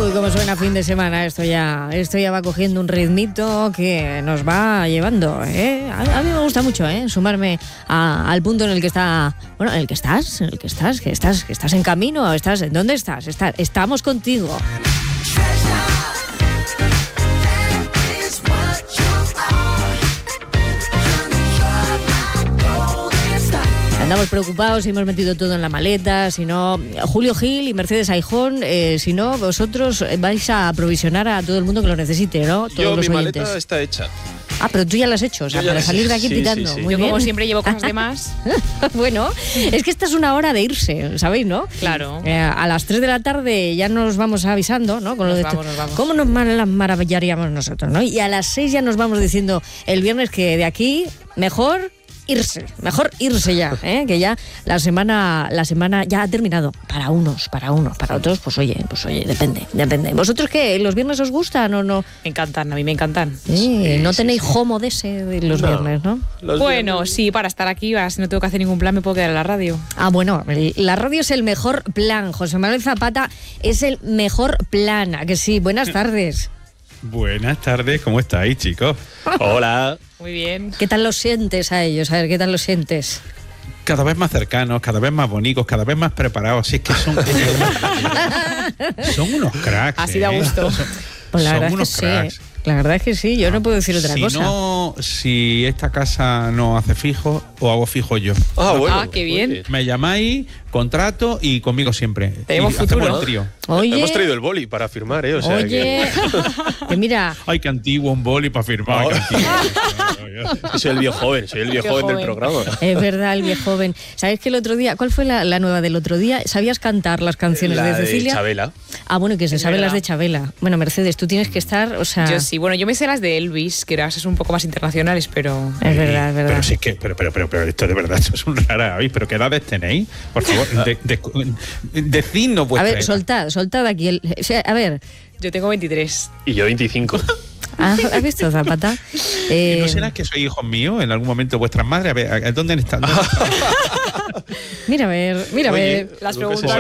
Uy, cómo suena fin de semana. Esto ya va cogiendo un ritmito que nos va llevando, ¿eh? A mí me gusta mucho, sumarme al punto en el que está, bueno, en el que estás en camino, ¿dónde estás? Estamos contigo. Andamos preocupados si hemos metido todo en la maleta, si no, Julio Gil y Mercedes Aijón, si no, vosotros vais a aprovisionar a todo el mundo que lo necesite, ¿no? Todos los mi oyentes. maleta está hecha. Ah, pero tú ya lo has hecho, o sea, para salir de aquí tirando. Sí. Muy Yo bien. como siempre llevo cosas de más. Bueno, es que esta es una hora de irse, ¿sabéis, no? Claro. A las 3 de la tarde ya nos vamos avisando, ¿no? Con Nos lo de vamos. ¿Cómo nos maravillaríamos nosotros, no? Y a las 6 ya nos vamos diciendo el viernes que de aquí mejor irse ya, que ya la semana ya ha terminado. Para unos, para otros, pues oye, depende. ¿Vosotros qué? ¿Los viernes os gustan o no? Me encantan, a mí me encantan. No tenéis homo de ese de los viernes, ¿no? Bueno, sí, para estar aquí, si no tengo que hacer ningún plan, me puedo quedar en la radio. Ah, bueno, la radio es el mejor plan. José Manuel Zapata es el mejor plan. ¿A que sí? Buenas tardes. Buenas tardes, ¿cómo estáis, chicos? Hola. Muy bien. ¿Qué tal los sientes a ellos? A ver, ¿qué tal los sientes? Cada vez más cercanos, cada vez más bonitos, cada vez más preparados. Si es que son unos cracks. Así da gusto. Pues la son verdad es unos que cracks. sí. La verdad es que sí, yo no puedo decir otra cosa. Si esta casa no hace fijo, o hago fijo yo. Bueno. Qué bien. Oye. Me llamáis, contrato y conmigo siempre. Tenemos Y futuro. hacemos el trío. Oye, Hemos traído el boli para firmar, O sea, oye, que mira, Ay, qué antiguo, un boli para firmar. Ahora. qué antiguo. que soy el viejo joven del joven. programa. es verdad, el viejo joven. ¿Sabes que el otro día, cuál fue la nueva del otro día? ¿Sabías cantar las canciones La de Cecilia? Chabela. Ah, bueno, que se Es saben verdad. las de Chabela. Bueno, Mercedes, tú tienes que estar, o sea... Yo sí, bueno, yo me sé las de Elvis, que eran un poco más internacionales, pero... Es verdad. Pero sí que, pero esto de verdad, esto es un rara avis. ¿Pero qué edades tenéis? Por favor, decidnos A vuestra ver, edad. soltad aquí. O sea, a ver, Yo tengo 23. Y yo 25. ¿has visto, Zapata? ¿Y no será que sois hijos míos en algún momento vuestras madres? A ver, ¿dónde están? Mira a ver. Las nunca se preguntas